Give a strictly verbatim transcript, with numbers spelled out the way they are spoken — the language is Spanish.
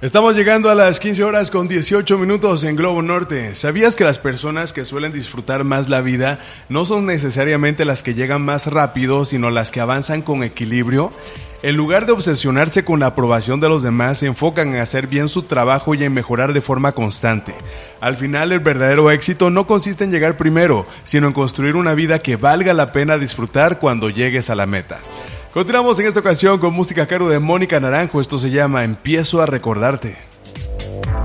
Estamos llegando a las quince horas con dieciocho minutos en Globo Norte. ¿Sabías que las personas que suelen disfrutar más la vida no son necesariamente las que llegan más rápido, sino las que avanzan con equilibrio? En lugar de obsesionarse con la aprobación de los demás, se enfocan en hacer bien su trabajo y en mejorar de forma constante. Al final, el verdadero éxito no consiste en llegar primero, sino en construir una vida que valga la pena disfrutar cuando llegues a la meta. Continuamos en esta ocasión con música a cargo de Mónica Naranjo. Esto se llama Empiezo a recordarte.